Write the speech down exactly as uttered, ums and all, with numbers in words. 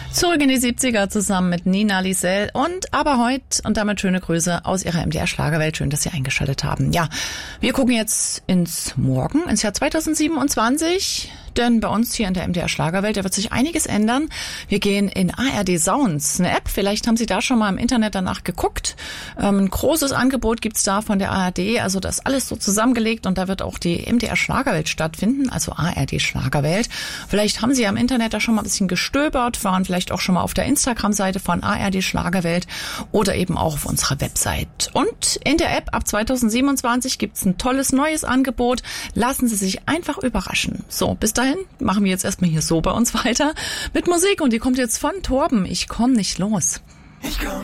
Zurück in die siebziger zusammen mit Nina Liesel und aber heute und damit schöne Grüße aus ihrer M D R-Schlagerwelt. Schön, dass Sie eingeschaltet haben. Ja, wir gucken jetzt ins Morgen, ins Jahr zweitausendsiebenundzwanzig. Denn bei uns hier in der M D R-Schlagerwelt, da wird sich einiges ändern. Wir gehen in A R D Sounds, eine App. Vielleicht haben Sie da schon mal im Internet danach geguckt. Ähm, ein großes Angebot gibt's da von der A R D. Also das ist alles so zusammengelegt und da wird auch die M D R-Schlagerwelt stattfinden, also A R D-Schlagerwelt. Vielleicht haben Sie ja im Internet da schon mal ein bisschen gestöbert, waren vielleicht auch schon mal auf der Instagram-Seite von A R D-Schlagerwelt oder eben auch auf unserer Website. Und in der App ab zweitausendsiebenundzwanzig gibt's ein tolles neues Angebot. Lassen Sie sich einfach überraschen. So, bis dahin machen wir jetzt erstmal hier so bei uns weiter mit Musik und die kommt jetzt von Torben. Ich komm nicht los. Ich komm